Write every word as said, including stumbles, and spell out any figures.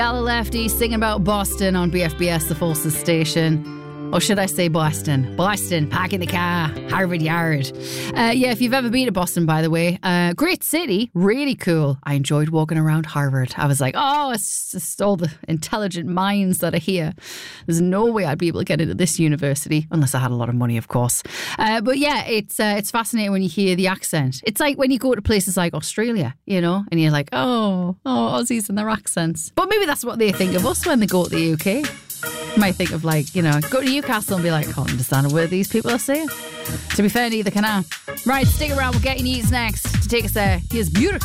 Ella Lefty singing about Boston on B F B S, the Forces station. Or should I say Boston? Boston, park in the car, Harvard Yard. Uh, yeah, if you've ever been to Boston, by the way, uh, great city, really cool. I enjoyed walking around Harvard. I was like, oh, it's just all the intelligent minds that are here. There's no way I'd be able to get into this university, unless I had a lot of money, of course. Uh, but yeah, it's uh, it's fascinating when you hear the accent. It's like when you go to places like Australia, you know, and you're like, oh, oh, Aussies and their accents. But maybe that's what they think of us when they go to the U K. You might think of, like, you know, go to Newcastle and be like, I can't understand a word these people are saying. To be fair, neither can I. Right, stick around, we'll get your news next. To take us there, here's Beautiful.